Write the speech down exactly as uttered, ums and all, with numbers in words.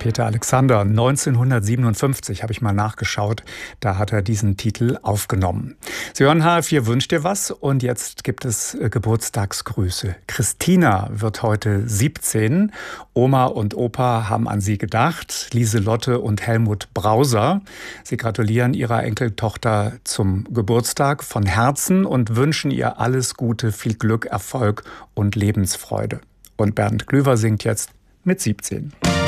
Peter Alexander, neunzehnhundertsiebenundfünfzig habe ich mal nachgeschaut, da hat er diesen Titel aufgenommen. Sie hören H F vier wünscht dir was und jetzt gibt es Geburtstagsgrüße. Christina wird heute siebzehn. Oma und Opa haben an sie gedacht, Lieselotte und Helmut Brauser. Sie gratulieren ihrer Enkeltochter zum Geburtstag von Herzen und wünschen ihr alles Gute, viel Glück, Erfolg und Lebensfreude. Und Bernd Klüver singt jetzt mit siebzehn.